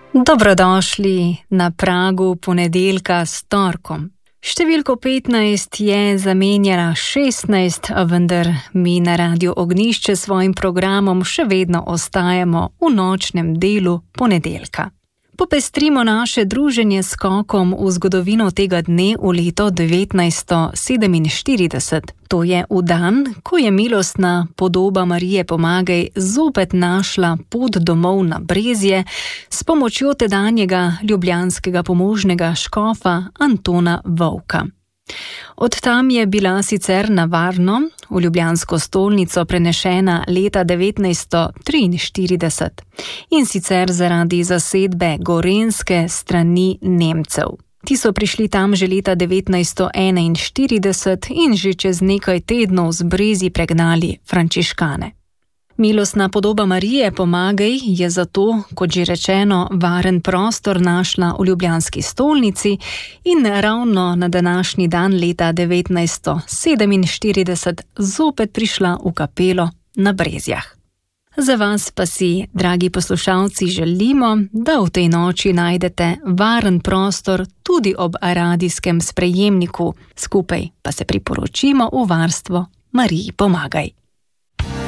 Dobrodošli na pragu ponedeljka s torkom. Številko 15 je zamenjala 16, vendar mi na Radiu Ognjišče s svojim programom še vedno ostajamo v nočnem delu ponedeljka. Popestrimo naše druženje s skokom v zgodovino tega dne v leto 1947. To je v dan, ko je milostna podoba Marije Pomagaj zopet našla pot domov na Brezje s pomočjo tedanjega ljubljanskega pomožnega škofa Antona Vovka. Od tam je bila sicer na varno v ljubljansko stolnico prenešena leta 1943 in sicer zaradi zasedbe Gorenjske strani Nemcev. Ti so prišli tam že leta 1941 in že čez nekaj tednov z Brezij pregnali frančiškane. Milostna podoba Marije Pomagaj je zato, kot že rečeno, varen prostor našla v ljubljanski stolnici in ravno na današnji dan leta 1947 zopet prišla v kapelo na Brezjah. Za vas pa si, dragi poslušalci, želimo, da v tej noči najdete varen prostor tudi ob radijskem sprejemniku, skupaj pa se priporočimo v varstvo Mariji Pomagaj.